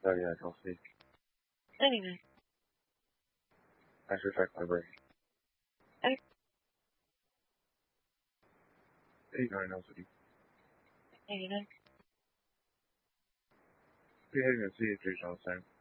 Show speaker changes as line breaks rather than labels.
yeah, Chelsea.
Anyway.
I should check my brain.
Okay.
89 LCD.
89.
Behaving at CH on the same.